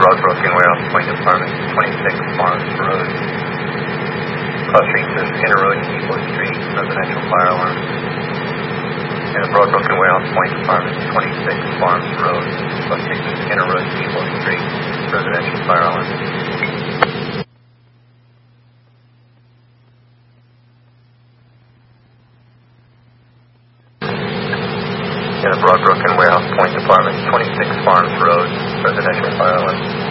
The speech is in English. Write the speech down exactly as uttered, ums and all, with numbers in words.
Broadbrook and Warehouse Point Apartments, twenty-six Farms Road. Cross streets of Skinner Road and Depot Street, residential fire alarm. And the Broadbrook and Warehouse Point Apartments, twenty-six Farms Road. Cross streets of Skinner Road and Depot Street, residential fire alarm. And the Broadbrook and Warehouse Point Apartments, twenty-six Farms Road, residential fire alarm.